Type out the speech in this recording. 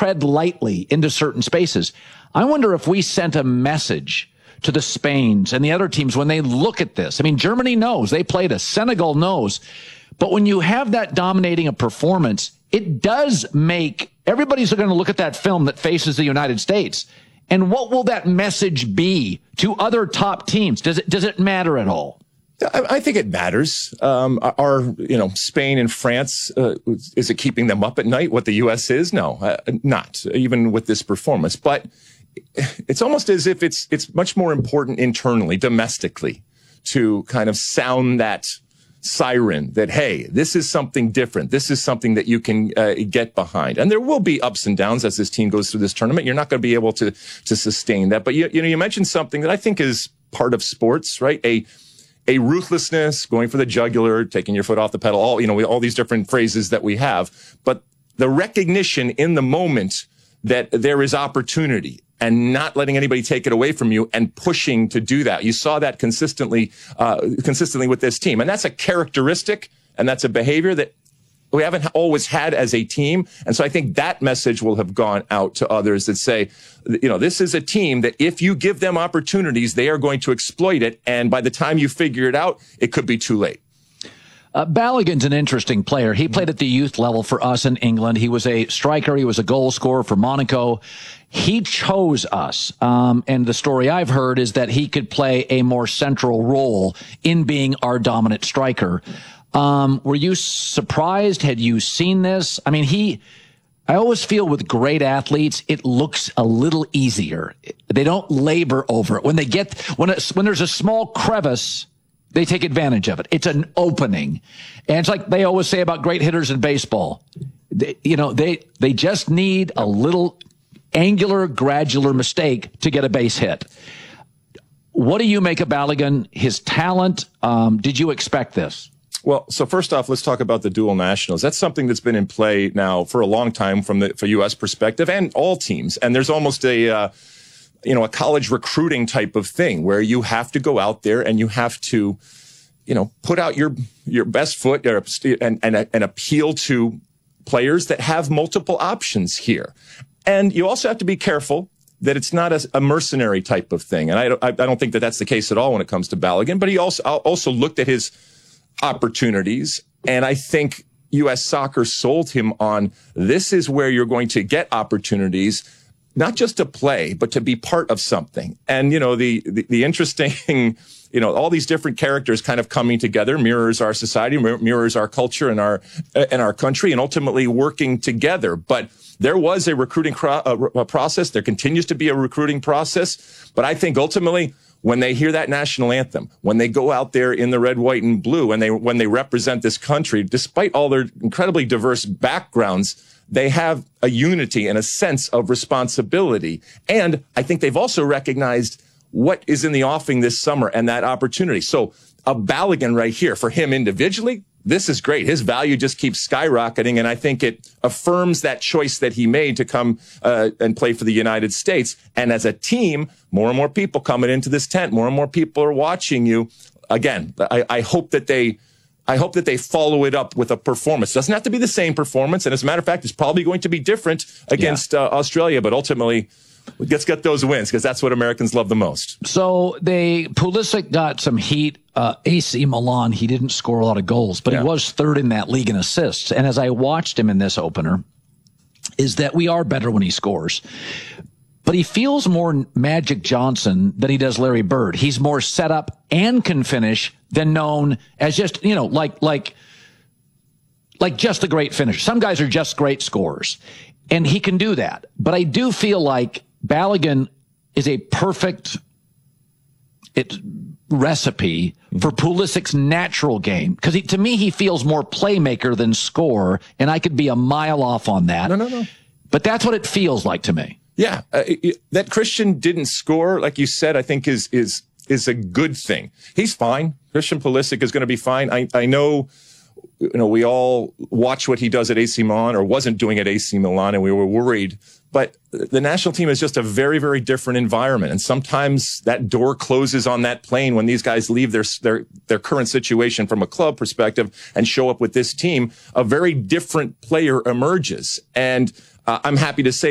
tread lightly into certain spaces. I wonder if we sent a message to the Spains and the other teams when they look at this. I mean, Germany knows. They played us. Senegal knows. But when you have that dominating a performance, it does make everybody's going to look at that film that faces the United States. And what will that message be to other top teams? Does it matter at all? I think it matters. Spain and France, is it keeping them up at night? What the U.S. is? No, not even with this performance. But it's almost as if it's much more important internally, domestically, to kind of sound that siren that, hey, this is something different. This is something that you can get behind. And there will be ups and downs as this team goes through this tournament. You're not going to be able to sustain that. But you mentioned something that I think is part of sports, right? A ruthlessness, going for the jugular, taking your foot off the pedal, all these different phrases that we have. But the recognition in the moment that there is opportunity and not letting anybody take it away from you and pushing to do that. You saw that consistently with this team. And that's a characteristic and that's a behavior that we haven't always had as a team. And so I think that message will have gone out to others that say, this is a team that if you give them opportunities, they are going to exploit it. And by the time you figure it out, it could be too late. Balogun's an interesting player. He played at the youth level for us in England. He was a striker. He was a goal scorer for Monaco. He chose us. And the story I've heard is that he could play a more central role in being our dominant striker. Were you surprised? Had you seen this? I mean, I always feel with great athletes, it looks a little easier. They don't labor over it. When there's a small crevice, they take advantage of it. It's an opening. And it's like they always say about great hitters in baseball. They just need a little angular, gradular mistake to get a base hit. What do you make of Balogun, his talent? Did you expect this? Well, so first off, let's talk about the dual nationals. That's something that's been in play now for a long time for U.S. perspective and all teams. And there's almost a college recruiting type of thing where you have to go out there and you have to, put out your best foot and appeal to players that have multiple options here. And you also have to be careful that it's not a mercenary type of thing. And I don't think that that's the case at all when it comes to Balogun, but he also looked at his opportunities. And I think U.S. Soccer sold him on this is where you're going to get opportunities, not just to play, but to be part of something. And, the interesting, all these different characters kind of coming together mirrors our society, mirrors our culture and our country, and ultimately working together. But there was a recruiting process. There continues to be a recruiting process. But I think ultimately, when they hear that national anthem, when they go out there in the red, white, and blue, when they represent this country, despite all their incredibly diverse backgrounds, they have a unity and a sense of responsibility. And I think they've also recognized what is in the offing this summer and that opportunity. So a Balogun right here for him individually, this is great. His value just keeps skyrocketing. And I think it affirms that choice that he made to come and play for the United States. And as a team, more and more people coming into this tent, more and more people are watching you. Again, I hope that they follow it up with a performance. It doesn't have to be the same performance. And as a matter of fact, it's probably going to be different against Australia. But ultimately, let's get those wins because that's what Americans love the most. So Pulisic got some heat. AC Milan, he didn't score a lot of goals, but he was third in that league in assists. And as I watched him in this opener, is that we are better when he scores. But he feels more Magic Johnson than he does Larry Bird. He's more set up and can finish than known as just, like just a great finisher. Some guys are just great scorers, and he can do that. But I do feel like Balogun is a perfect recipe for Pulisic's natural game. Because to me, he feels more playmaker than scorer, and I could be a mile off on that. No. But that's what it feels like to me. Yeah, that Christian didn't score, like you said, I think is a good thing. He's fine. Christian Pulisic is going to be fine. I know, we all watch what he does at AC Milan or wasn't doing at AC Milan, and we were worried. But the national team is just a very, very different environment. And sometimes that door closes on that plane when these guys leave their current situation from a club perspective and show up with this team. A very different player emerges. And I'm happy to say